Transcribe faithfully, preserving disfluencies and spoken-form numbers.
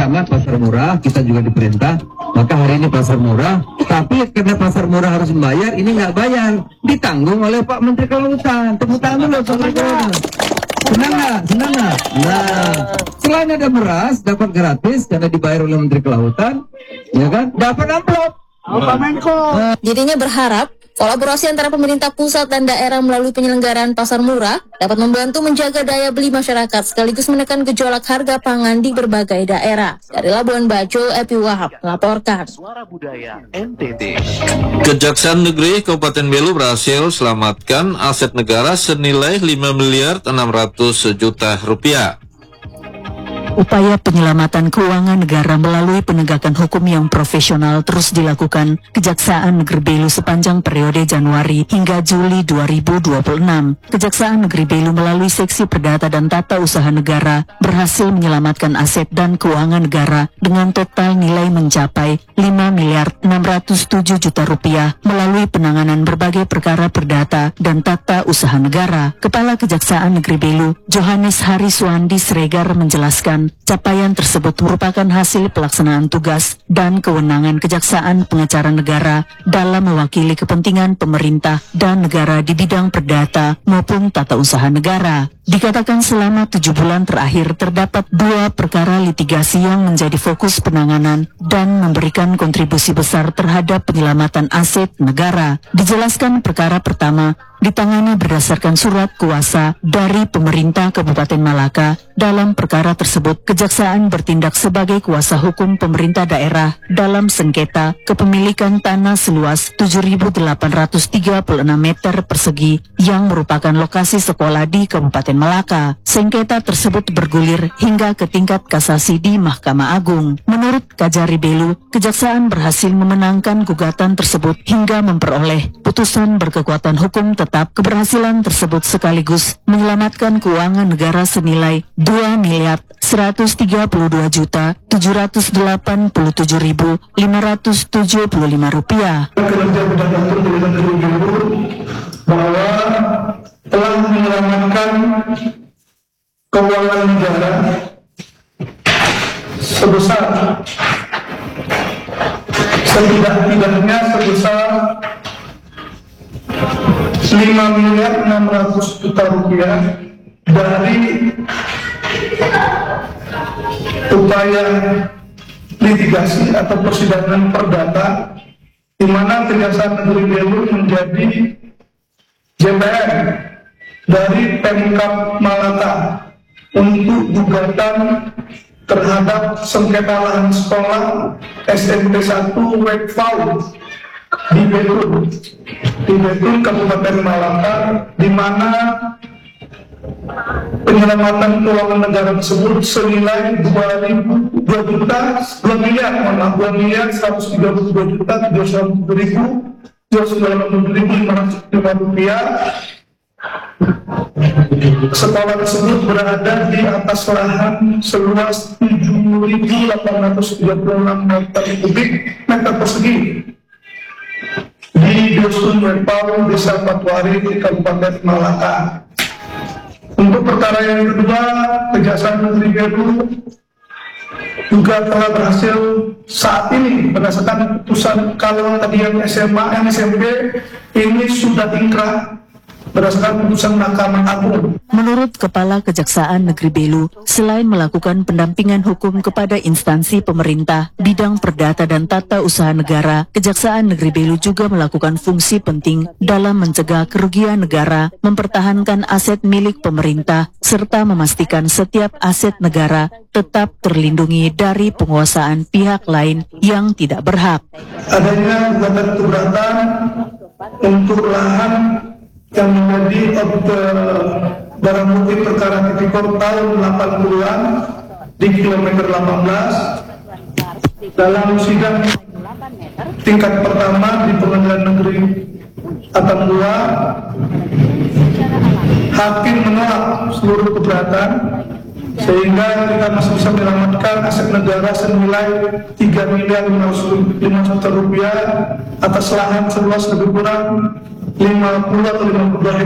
pertama pasar murah, kita juga diperintah, maka hari ini pasar murah, tapi karena pasar murah harus membayar, ini nggak bayar, ditanggung oleh Pak Menteri Kelautan. Tepuk tangan dulu, Pak Menteri Kelautan. Senang nggak? Senang nggak? Nah, selain ada beras, dapat gratis karena dibayar oleh Menteri Kelautan, ya kan? Dapat amplop. Pak Menko. Dirinya berharap kolaborasi antara pemerintah pusat dan daerah melalui penyelenggaraan pasar murah dapat membantu menjaga daya beli masyarakat sekaligus menekan gejolak harga pangan di berbagai daerah. Dari Labuan Bajo, Epi Wahab melaporkan. Suara Budaya N T T. Kejaksaan Negeri Kabupaten Belu berhasil selamatkan aset negara senilai lima miliar enam ratus juta rupiah. Upaya penyelamatan keuangan negara melalui penegakan hukum yang profesional terus dilakukan Kejaksaan Negeri Belu sepanjang periode Januari hingga Juli dua ribu dua puluh enam. Kejaksaan Negeri Belu melalui Seksi Perdata dan Tata Usaha Negara berhasil menyelamatkan aset dan keuangan negara dengan total nilai mencapai lima miliar enam ratus tujuh juta rupiah melalui penanganan berbagai perkara perdata dan tata usaha negara. Kepala Kejaksaan Negeri Belu, Johannes Hariswandi Sregar menjelaskan, capaian tersebut merupakan hasil pelaksanaan tugas dan kewenangan Kejaksaan Pengacara Negara dalam mewakili kepentingan pemerintah dan negara di bidang perdata maupun tata usaha negara. Dikatakan selama tujuh bulan terakhir terdapat dua perkara litigasi yang menjadi fokus penanganan dan memberikan kontribusi besar terhadap penyelamatan aset negara. Dijelaskan perkara pertama ditangani berdasarkan surat kuasa dari pemerintah Kabupaten Malaka. Dalam perkara tersebut, Kejaksaan bertindak sebagai kuasa hukum pemerintah daerah dalam sengketa kepemilikan tanah seluas tujuh ribu delapan ratus tiga puluh enam meter persegi yang merupakan lokasi sekolah di Kabupaten Malaka. Sengketa tersebut bergulir hingga ke tingkat kasasi di Mahkamah Agung. Menurut Kajari Belu, Kejaksaan berhasil memenangkan gugatan tersebut hingga memperoleh putusan berkekuatan hukum tetap. Keberhasilan tersebut sekaligus menyelamatkan keuangan negara senilai dua miliar seratus tiga puluh dua juta tujuh ratus delapan puluh tujuh ribu lima ratus tujuh puluh lima rupiah. Kerja Berdasarkan Tulisan Guru bahwa telah menyelamatkan keuangan negara sebesar setidak-tidaknya sebesar lima miliar enam ratus juta rupiah dari upaya litigasi atau persidangan perdata di mana Kejaksaan Negeri Belu menjadi J P M dari Pemkab Malaka untuk gugatan terhadap sengketa lahan sekolah S M P satu Wekfau di Betul, di Betul Kabupaten Malaka, di mana penyelamatan keuangan negara tersebut senilai dua ribu dua juta dua miliar, maaf dua miliar seratus tiga puluh dua juta tujuh ratus ribu dua ratus delapan puluh ribu lima ratus lima rupiah. Sekolah tersebut berada di atas lahan seluas tujuh ribu delapan ratus tiga puluh enam meter kubik meter persegi di Dusun Wekfau, Desa Patuari, di Kabupaten Malaka. Untuk perkara yang kedua, Kejaksaan Negeri Belu juga telah berhasil saat ini berdasarkan putusan, kalau tadi yang S M A, S M P ini sudah ingkrah berdasarkan putusan Mahkamah Agung. Menurut Kepala Kejaksaan Negeri Belu, selain melakukan pendampingan hukum kepada instansi pemerintah, bidang perdata dan tata usaha negara, Kejaksaan Negeri Belu juga melakukan fungsi penting dalam mencegah kerugian negara, mempertahankan aset milik pemerintah, serta memastikan setiap aset negara tetap terlindungi dari penguasaan pihak lain yang tidak berhak. Adanya gugatan keberatan untuk lahan yang menjadi barang bukti perkara tipikor tahun delapan puluhan di kilometer delapan belas dalam sidang tingkat pertama di Pengadilan Negeri Atambua. Hakim menolak seluruh keberatan sehingga kita masih bisa menyelamatkan aset negara senilai tiga miliar lima ratus juta rupiah atas lahan seluas lebih kurang lima puluh atau lima puluh dua